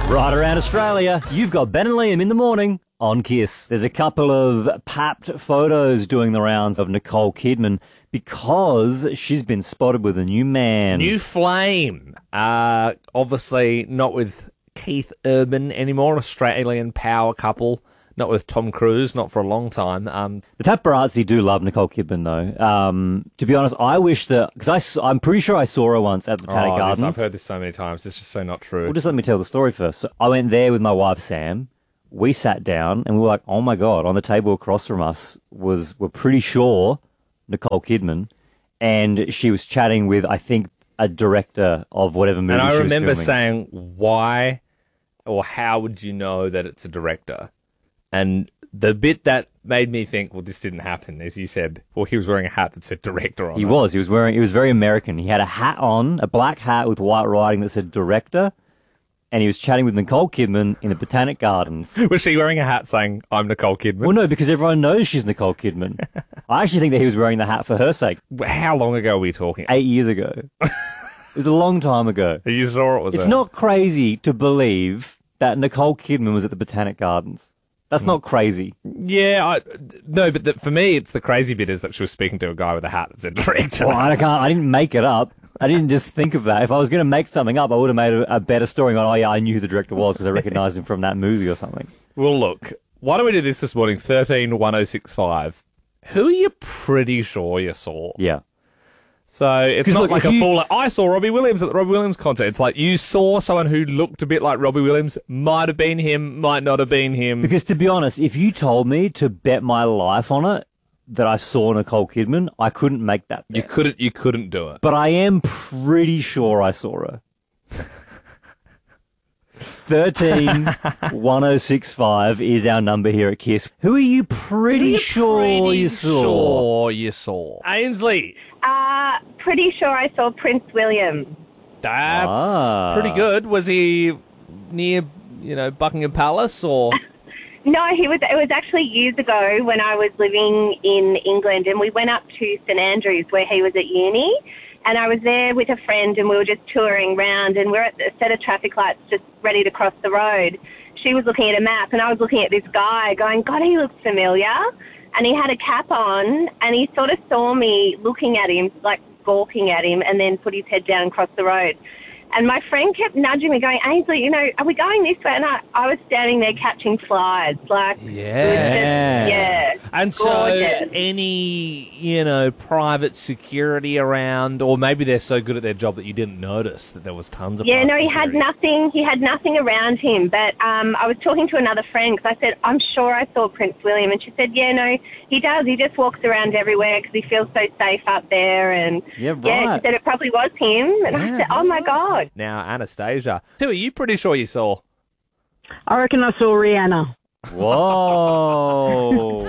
Right around Australia, you've got Ben and Liam in the morning on Kiss. There's a couple of papped photos doing the rounds of Nicole Kidman because she's been spotted with a new man. New flame. Obviously not with Keith Urban anymore, Australian power couple. Not with Tom Cruise, not for a long time. The paparazzi do love Nicole Kidman, though. To be honest, I wish that... Because I'm pretty sure I saw her once at Botanic Gardens. I've heard this so many times. It's just so not true. Well, just let me tell the story first. So I went there with my wife, Sam. We sat down, and we were like, oh, my God. On the table across from us we're pretty sure Nicole Kidman. And she was chatting with, I think, a director of whatever movie she was filming. And I remember saying, why or how would you know that it's a director? And the bit that made me think, well, this didn't happen, as you said, well, he was wearing a hat that said director on it. He was very American. He had a hat on, a black hat with white writing that said director, and he was chatting with Nicole Kidman in the Botanic Gardens. Was she wearing a hat saying, I'm Nicole Kidman? Well, no, because everyone knows she's Nicole Kidman. I actually think that he was wearing the hat for her sake. How long ago are we talking? 8 years ago. It was a long time ago. You saw it, was it? It's not crazy to believe that Nicole Kidman was at the Botanic Gardens. That's not crazy. Yeah, no, but for me, it's the crazy bit is that she was speaking to a guy with a hat that said director. Well, I didn't make it up. I didn't just think of that. If I was going to make something up, I would have made a better story on, oh, yeah, I knew who the director was because I recognized him from that movie or something. Well, look, why don't we do this morning? 131065. Who are you pretty sure you saw? Yeah. So it's not like a full, like, I saw Robbie Williams at the Robbie Williams concert. It's like you saw someone who looked a bit like Robbie Williams, might have been him, might not have been him. Because to be honest, if you told me to bet my life on it that I saw Nicole Kidman, I couldn't make that bet. You couldn't do it. But I am pretty sure I saw her. 131065 is our number here at Kiss. Who are you pretty sure you saw? Ainsley. Pretty sure I saw Prince William. That's pretty good. Was he near, Buckingham Palace or? No, it was actually years ago when I was living in England, and we went up to St Andrews where he was at uni, and I was there with a friend, and we were just touring around, and we're at a set of traffic lights just ready to cross the road. She was looking at a map, and I was looking at this guy going, God, he looks familiar. And he had a cap on, and he sort of saw me looking at him, like gawking at him, and then put his head down and crossed the road. And my friend kept nudging me, going, Ainsley, are we going this way? And I was standing there catching flies. Like, yeah. And gorgeous. So any, private security around, or maybe they're so good at their job that you didn't notice that there was tons of he security. had nothing around him. But I was talking to another friend because I said, I'm sure I saw Prince William. And she said, yeah, no, he does. He just walks around everywhere because he feels so safe up there. And yeah, right. Yeah, she said it probably was him. And I said, oh, my God. Now, Anastasia, who are you pretty sure you saw? I reckon I saw Rihanna. Whoa.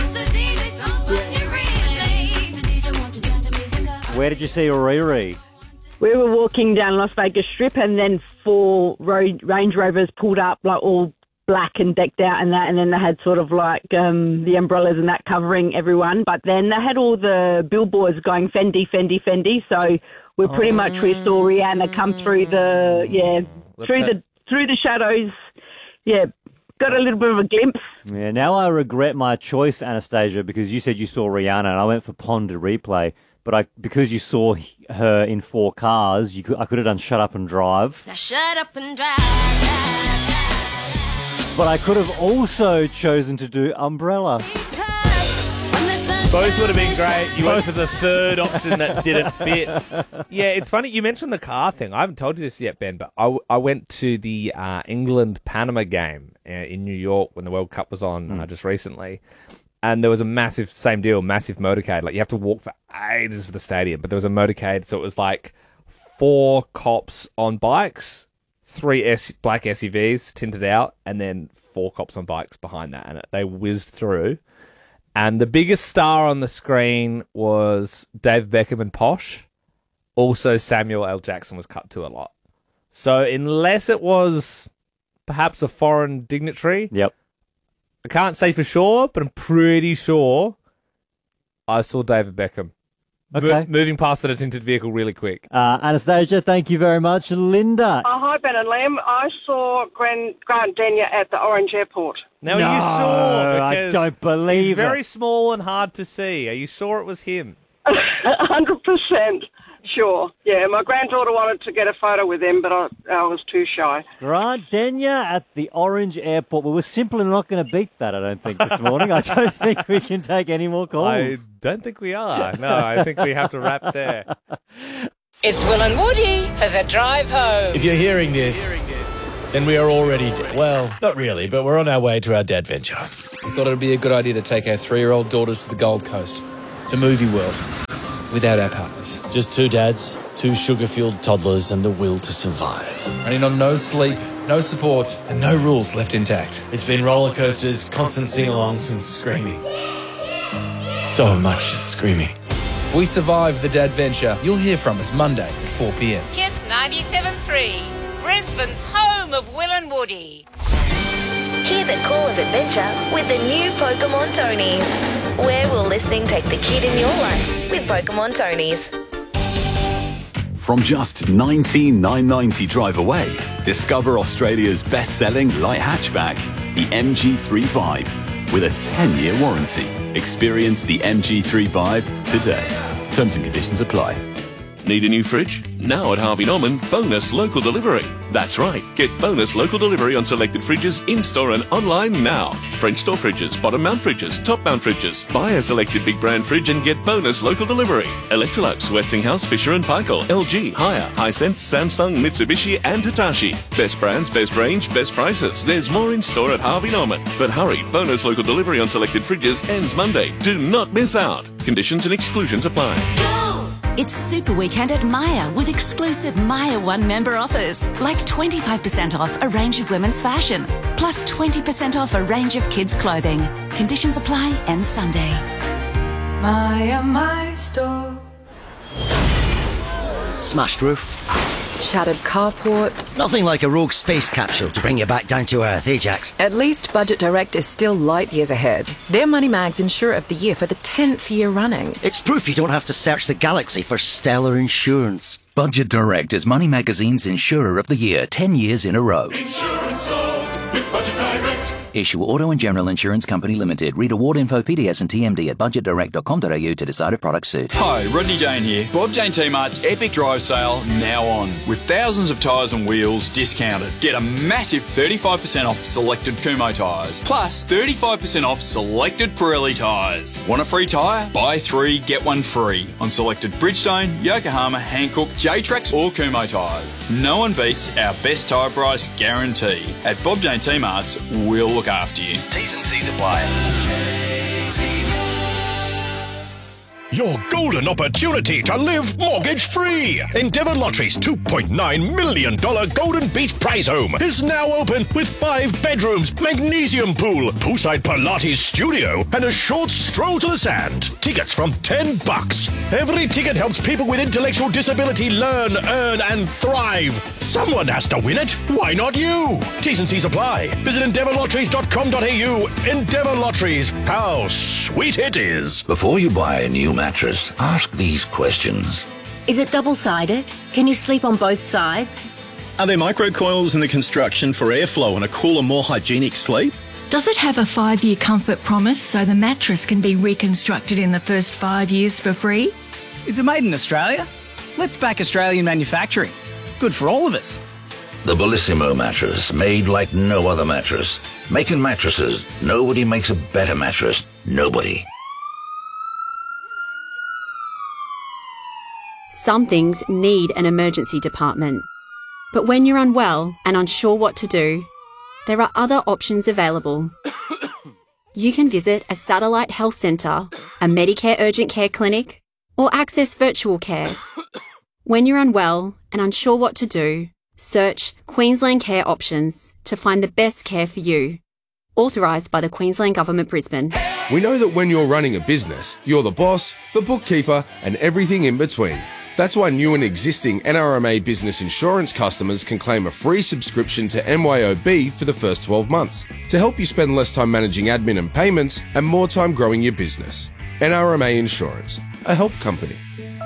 Where did you see Riri? We were walking down Las Vegas Strip, and then 4 Range Rovers pulled up, like all black and decked out and that, and then they had sort of like the umbrellas and that covering everyone, but then they had all the billboards going Fendi, Fendi, Fendi, so we saw Rihanna come through through the shadows. Yeah, got a little bit of a glimpse. Yeah, now I regret my choice, Anastasia, because you said you saw Rihanna and I went for Pond to replay, but because you saw her in 4 cars, I could have done Shut Up and Drive. Now shut up and drive. But I could have also chosen to do Umbrella. Both would have been great. You went for the third option that didn't fit. Yeah, it's funny. You mentioned the car thing. I haven't told you this yet, Ben, but I went to the England-Panama game in New York when the World Cup was on just recently. And there was a massive motorcade. Like, you have to walk for ages for the stadium. But there was a motorcade, so it was like 4 cops on bikes, 3 black SUVs tinted out, and then 4 cops on bikes behind that. And they whizzed through. And the biggest star on the screen was Dave Beckham and Posh. Also, Samuel L. Jackson was cut to a lot. So unless it was perhaps a foreign dignitary, yep, I can't say for sure, but I'm pretty sure I saw David Beckham. Okay. Moving past the tinted vehicle really quick. Anastasia, thank you very much. Linda. Hi, Ben and Lam. I saw Grant Denyer at the Orange Airport. Now, are you sure? I Because don't believe he's very it. small and hard to see. Are you sure it was him? 100% sure. Yeah, my granddaughter wanted to get a photo with him, but I was too shy. Grant Denyer at the Orange Airport. Well, we're simply not going to beat that, I don't think, this morning. I don't think we can take any more calls. I don't think we are. No, I think we have to wrap there. It's Will and Woody for the drive home. If you're hearing this, then we are already dead. Well, not really, but we're on our way to our dad venture. We thought it would be a good idea to take our 3-year-old daughters to the Gold Coast, to Movie World, without our partners. Just 2 dads, 2 sugar-fueled toddlers, and the will to survive. Running on no sleep, no support, and no rules left intact. It's been roller coasters, constant sing-alongs, and screaming. So much screaming. If we survive the dad venture, you'll hear from us Monday at 4 p.m. Kiss 97.3, Brisbane's home of Will and Woody. Hear the call of adventure with the new Pokemon Tonies. Where will listening take the kid in your life with Pokemon Tonies? From just $19,990 drive away, discover Australia's best-selling light hatchback, the MG3 Vibe, with a 10-year warranty. Experience the MG3 Vibe today. Terms and conditions apply. Need a new fridge? Now at Harvey Norman, bonus local delivery. That's right, get bonus local delivery on selected fridges in-store and online now. French door fridges, bottom mount fridges, top mount fridges. Buy a selected big brand fridge and get bonus local delivery. Electrolux, Westinghouse, Fisher & Paykel, LG, Haier, Hisense, Samsung, Mitsubishi and Hitachi. Best brands, best range, best prices. There's more in store at Harvey Norman. But hurry, bonus local delivery on selected fridges ends Monday. Do not miss out. Conditions and exclusions apply. It's Super Weekend at Myer with exclusive Myer One member offers, like 25% off a range of women's fashion, plus 20% off a range of kids' clothing. Conditions apply, ends Sunday. Myer, my store. Smashed roof. Shattered carport. Nothing like a rogue space capsule to bring you back down to earth, Ajax. At least Budget Direct is still light years ahead. They're Money Mag's Insurer of the Year for the 10th year running. It's proof you don't have to search the galaxy for stellar insurance. Budget Direct is Money Magazine's Insurer of the Year 10 years in a row. Insurance solved with Budget Direct. Issue Auto and General Insurance Company Limited. Read award info, PDS and TMD at budgetdirect.com.au to decide if products suit. Hi, Rodney Jane here. Bob Jane T-Mart's Epic Drive Sale now on. With thousands of tyres and wheels discounted. Get a massive 35% off selected Kumho tyres. Plus 35% off selected Pirelli tyres. Want a free tyre? Buy 3, get 1 free. On selected Bridgestone, Yokohama, Hankook, J-Trax or Kumho tyres. No one beats our best tyre price guarantee. At Bob Jane T-Mart's, we'll look after you. T's and C's apply. Your golden opportunity to live mortgage-free. Endeavour Lottery's $2.9 million Golden Beach Prize Home is now open with 5 bedrooms, magnesium pool, poolside Pilates studio, and a short stroll to the sand. Tickets from $10. Every ticket helps people with intellectual disability learn, earn, and thrive. Someone has to win it. Why not you? T's and C's apply. Visit endeavourlotteries.com.au. Endeavour Lotteries. How sweet it is. Before you buy a new mattress, ask these questions. Is it double-sided? Can you sleep on both sides? Are there microcoils in the construction for airflow and a cooler, more hygienic sleep? Does it have a 5-year comfort promise so the mattress can be reconstructed in the first 5 years for free? Is it made in Australia? Let's back Australian manufacturing. It's good for all of us. The Bellissimo mattress, made like no other mattress. Making mattresses, nobody makes a better mattress. Nobody. Some things need an emergency department. But when you're unwell and unsure what to do, there are other options available. You can visit a satellite health centre, a Medicare urgent care clinic, or access virtual care. When you're unwell and unsure what to do, search Queensland Care Options to find the best care for you. Authorised by the Queensland Government, Brisbane. We know that when you're running a business, you're the boss, the bookkeeper, and everything in between. That's why new and existing NRMA business insurance customers can claim a free subscription to MYOB for the first 12 months to help you spend less time managing admin and payments and more time growing your business. NRMA Insurance, a help company.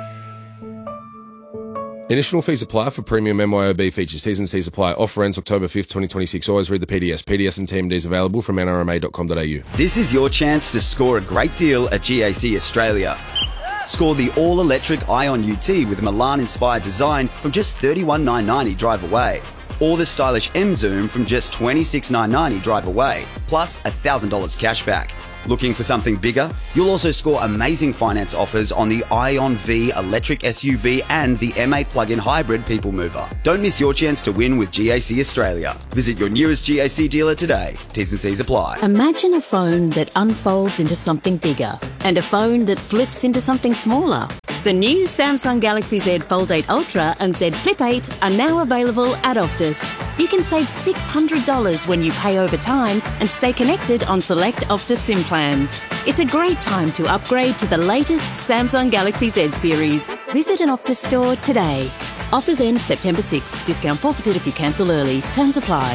Initial fees apply for premium MYOB features. T's and C's apply. Offer ends October 5th, 2026. Always read the PDS. PDS and TMDs available from nrma.com.au. This is your chance to score a great deal at GAC Australia. Score the all-electric Ion UT with a Milan-inspired design from just $31,990 drive away. Or the stylish M-Zoom from just $26,990 drive away, plus $1,000 cashback. Looking for something bigger? You'll also score amazing finance offers on the Ion V electric SUV and the M8 plug-in hybrid people mover. Don't miss your chance to win with GAC Australia. Visit your nearest GAC dealer today. T's and C's apply. Imagine a phone that unfolds into something bigger and a phone that flips into something smaller. The new Samsung Galaxy Z Fold 8 Ultra and Z Flip 8 are now available at Optus. You can save $600 when you pay over time and stay connected on select Optus SIM plans. It's a great time to upgrade to the latest Samsung Galaxy Z series. Visit an Optus store today. Offers end September 6. Discount forfeited if you cancel early. Terms apply.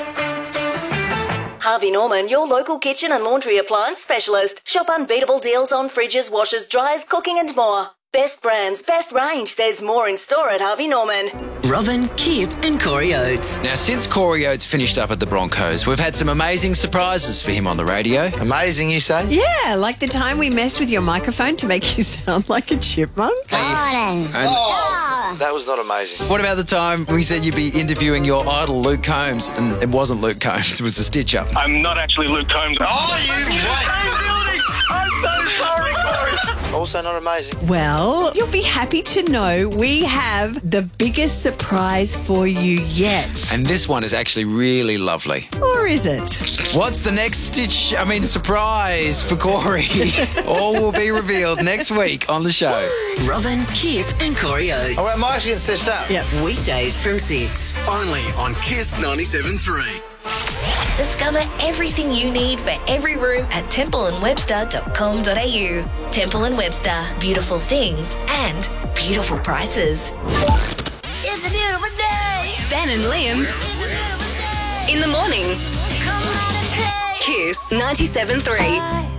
Harvey Norman, your local kitchen and laundry appliance specialist. Shop unbeatable deals on fridges, washers, dryers, cooking and more. Best brands, best range. There's more in store at Harvey Norman. Robin, Kip and Corey Oates. Now, since Corey Oates finished up at the Broncos, we've had some amazing surprises for him on the radio. Amazing, you say? Yeah, like the time we messed with your microphone to make you sound like a chipmunk. That was not amazing. What about the time we said you'd be interviewing your idol, Luke Combs, and it wasn't Luke Combs, it was a stitch-up? I'm not actually Luke Combs. Oh, you wait! I'm so sorry, Corey. Also not amazing. Well, you'll be happy to know we have the biggest surprise for you yet. And this one is actually really lovely. Or is it? What's the next surprise for Corey? All will be revealed next week on the show. Robin, Kip and Corey Oates. All right, am I actually getting stitched up? Yep. Weekdays from 6. Only on Kiss 97.3. Discover everything you need for every room at templeandwebster.com.au. Temple & Webster. Beautiful things and beautiful prices. It's a beautiful day. Ben and Liam. In the morning. Kiss 97.3.